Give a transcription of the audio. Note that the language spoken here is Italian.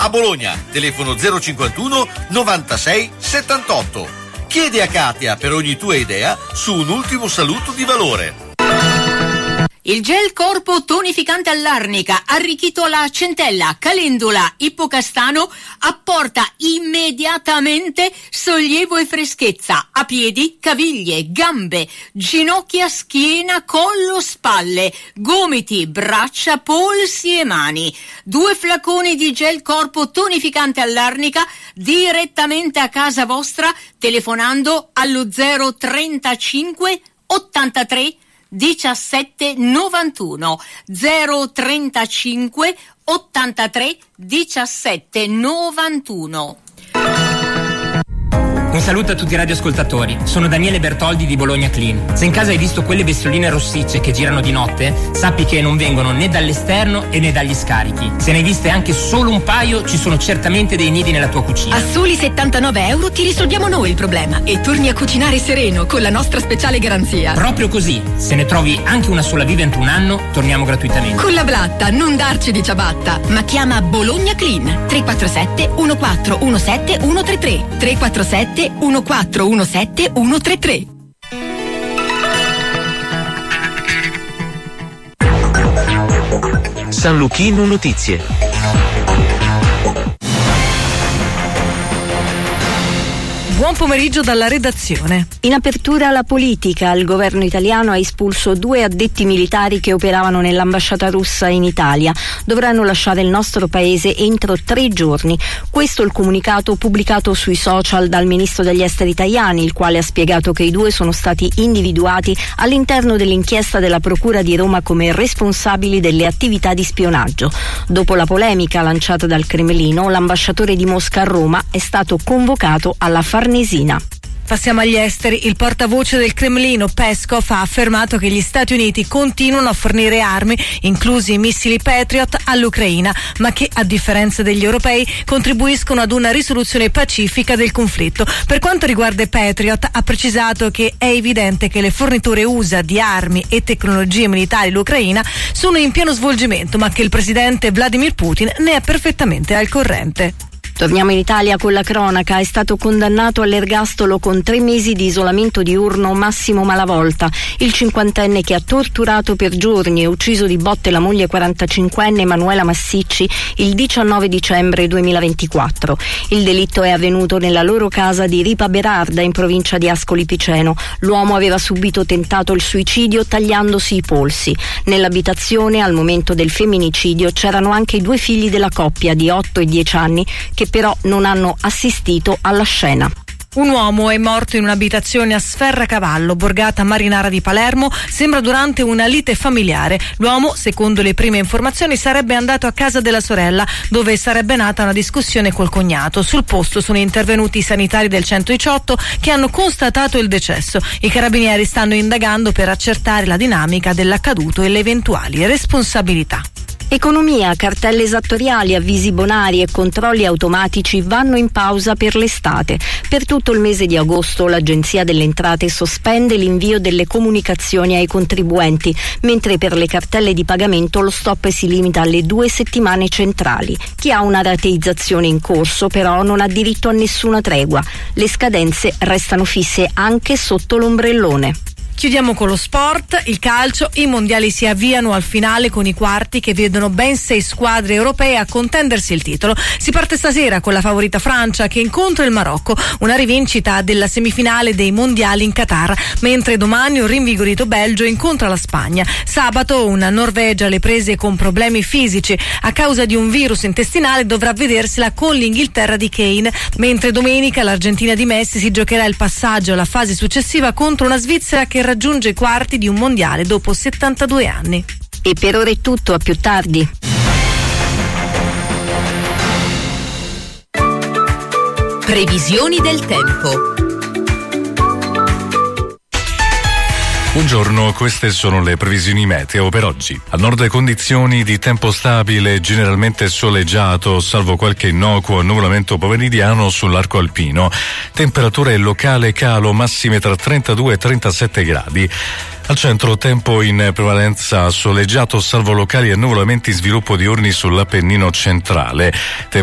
a Bologna, telefono 051 96 78. Chiedi a Katia per ogni tua idea su un ultimo saluto di valore. Il gel corpo tonificante all'arnica, arricchito alla centella, calendula, ippocastano, apporta immediatamente sollievo e freschezza a piedi, caviglie, gambe, ginocchia, schiena, collo, spalle, gomiti, braccia, polsi e mani. 2 flaconi di gel corpo tonificante all'arnica direttamente a casa vostra telefonando allo 035 83 17 91 035 83 17 91. Un saluto a tutti i radioascoltatori, sono Daniele Bertoldi di Bologna Clean. Se in casa hai visto quelle bestioline rossicce che girano di notte, sappi che non vengono né dall'esterno e né dagli scarichi. Se ne hai viste anche solo un paio, ci sono certamente dei nidi nella tua cucina. A soli 79 euro ti risolviamo noi il problema e torni a cucinare sereno con la nostra speciale garanzia. Proprio così, se ne trovi anche una sola viva entro un anno, torniamo gratuitamente. Con la blatta, non darci di ciabatta, ma chiama Bologna Clean 347 1417 133 347 1417 133. San Luchino Notizie. Buon pomeriggio dalla redazione. In apertura alla politica, il governo italiano ha espulso 2 addetti militari che operavano nell'ambasciata russa in Italia. Dovranno lasciare il nostro paese entro 3 giorni. Questo è il comunicato pubblicato sui social dal ministro degli esteri Tajani, il quale ha spiegato che i 2 sono stati individuati all'interno dell'inchiesta della Procura di Roma come responsabili delle attività di spionaggio. Dopo la polemica lanciata dal Cremlino, l'ambasciatore di Mosca a Roma è stato convocato alla Farnesina. Passiamo agli esteri. Il portavoce del Cremlino, Peskov, ha affermato che gli Stati Uniti continuano a fornire armi, inclusi i missili Patriot, all'Ucraina, ma che, a differenza degli europei, contribuiscono ad una risoluzione pacifica del conflitto. Per quanto riguarda i Patriot, ha precisato che è evidente che le forniture USA di armi e tecnologie militari all'Ucraina sono in pieno svolgimento, ma che il presidente Vladimir Putin ne è perfettamente al corrente. Torniamo in Italia con la cronaca. È stato condannato all'ergastolo con 3 mesi di isolamento diurno Massimo Malavolta, il 50enne che ha torturato per giorni e ucciso di botte la moglie 45enne Emanuela Massicci il 19 dicembre 2024. Il delitto è avvenuto nella loro casa di Ripa Berarda in provincia di Ascoli Piceno. L'uomo aveva subito tentato il suicidio tagliandosi i polsi. Nell'abitazione al momento del femminicidio c'erano anche i 2 figli della coppia di 8 e 10 anni che però non hanno assistito alla scena. Un uomo è morto in un'abitazione a Sferracavallo, borgata marinara di Palermo, sembra durante una lite familiare. L'uomo, secondo le prime informazioni, sarebbe andato a casa della sorella, dove sarebbe nata una discussione col cognato. Sul posto sono intervenuti i sanitari del 118 che hanno constatato il decesso. I carabinieri stanno indagando per accertare la dinamica dell'accaduto e le eventuali responsabilità. Economia, cartelle esattoriali, avvisi bonari e controlli automatici vanno in pausa per l'estate. Per tutto il mese di agosto l'Agenzia delle Entrate sospende l'invio delle comunicazioni ai contribuenti, mentre per le cartelle di pagamento lo stop si limita alle 2 settimane centrali. Chi ha una rateizzazione in corso però non ha diritto a nessuna tregua. Le scadenze restano fisse anche sotto l'ombrellone. Chiudiamo con lo sport, il calcio, i mondiali si avviano al finale con i quarti che vedono ben 6 squadre europee a contendersi il titolo. Si parte stasera con la favorita Francia che incontra il Marocco, una rivincita della semifinale dei mondiali in Qatar, mentre domani un rinvigorito Belgio incontra la Spagna. Sabato una Norvegia alle prese con problemi fisici a causa di un virus intestinale dovrà vedersela con l'Inghilterra di Kane, mentre domenica l'Argentina di Messi si giocherà il passaggio alla fase successiva contro una Svizzera che raggiunge i quarti di un mondiale dopo 72 anni. E per ora è tutto, a più tardi. Previsioni del tempo. Buongiorno, queste sono le previsioni meteo per oggi. Al nord condizioni di tempo stabile, generalmente soleggiato, salvo qualche innocuo annuvolamento pomeridiano sull'arco alpino. Temperature locale calo, massime tra 32 e 37 gradi. Al centro tempo in prevalenza soleggiato, salvo locali annuvolamenti, sviluppo diurni sull'Appennino centrale.